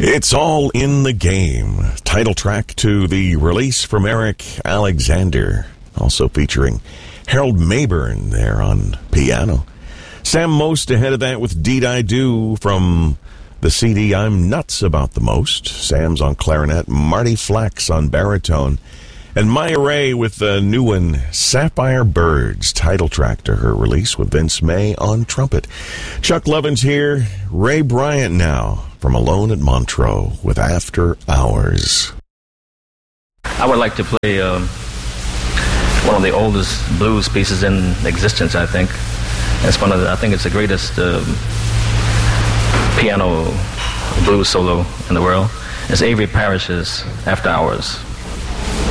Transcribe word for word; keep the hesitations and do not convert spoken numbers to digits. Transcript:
It's All in the Game, title track to the release from Eric Alexander, also featuring Harold Mayburn there on piano. Sam Most ahead of that with Deed I Do from the C D I'm Nuts About the Most. Sam's on clarinet, Marty Flax on baritone, and Maya Ray with the new one, Sapphire Birds, title track to her release with Vince May on trumpet. Chuck Lovins here, Ray Bryant now from Alone at Montreux with After Hours. I would like to play um, one of the oldest blues pieces in existence, I think. It's one of the, I think it's the greatest um, piano blues solo in the world. It's Avery Parrish's After Hours.